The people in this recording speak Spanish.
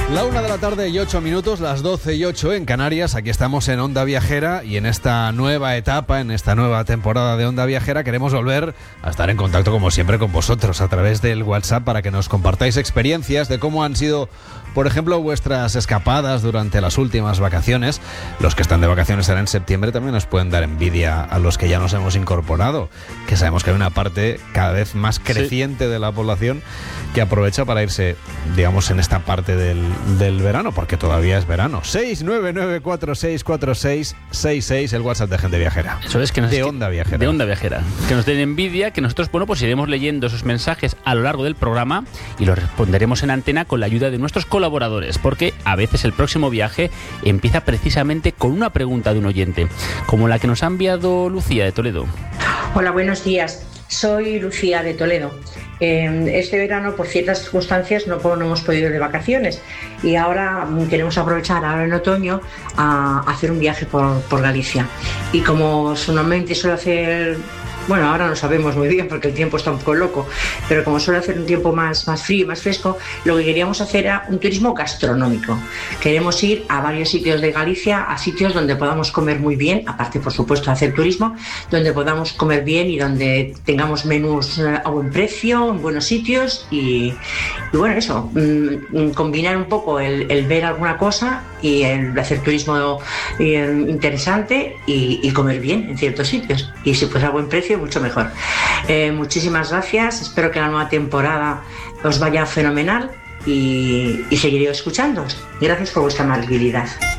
La 1:08 las 12:08 en Canarias. Aquí estamos en Onda Viajera y en esta nueva etapa, en esta nueva temporada de Onda Viajera, queremos volver a estar en contacto como siempre con vosotros a través del WhatsApp para que nos compartáis experiencias de cómo han sido, por ejemplo, vuestras escapadas durante las últimas vacaciones. Los que están de vacaciones ahora en septiembre también nos pueden dar envidia a los que ya nos hemos incorporado, que sabemos que hay una parte cada vez más creciente de la población que aprovecha para irse, digamos, en esta parte del verano, porque todavía es verano. 699464666, el WhatsApp de Gente Viajera. Eso es, que nos de Onda Viajera. De Onda Viajera. Que nos den envidia, que nosotros, bueno, pues iremos leyendo esos mensajes a lo largo del programa y los responderemos en antena con la ayuda de nuestros colaboradores, porque a veces el próximo viaje empieza precisamente con una pregunta de un oyente, como la que nos ha enviado Lucía de Toledo. Hola, buenos días. Soy Lucía de Toledo. Este verano, por ciertas circunstancias, no hemos podido ir de vacaciones y ahora queremos aprovechar, ahora en otoño, a hacer un viaje por Galicia. Y como normalmente suelo hacer... Bueno, ahora no sabemos muy bien porque el tiempo está un poco loco, pero como suele hacer un tiempo más frío y más fresco, lo que queríamos hacer era un turismo gastronómico. Queremos ir a varios sitios de Galicia, a sitios donde podamos comer muy bien, aparte, por supuesto, de hacer turismo, donde podamos comer bien y donde tengamos menús a buen precio, en buenos sitios y bueno, eso, combinar un poco el ver alguna cosa y el hacer turismo interesante y comer bien en ciertos sitios. Y si fuese a buen precio, mucho mejor. Muchísimas gracias, espero que la nueva temporada os vaya fenomenal y seguiré escuchándoos. Gracias por vuestra amabilidad.